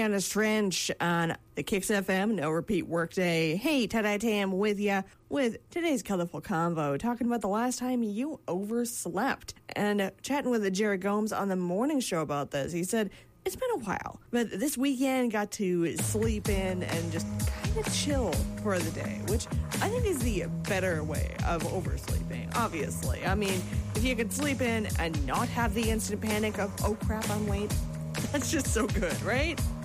Janice Trench on the Kicks FM No Repeat Workday. Hey, Ted Tam with ya with today's colorful convo, talking about the last time you overslept and chatting with Jerry Gomes on the morning show about this. He said it's been a while, but this weekend got to sleep in and just kind of chill for the day, which I think is the better way of oversleeping, obviously. I mean, if you could sleep in and not have the instant panic of, oh crap, I'm late, that's just so good, right?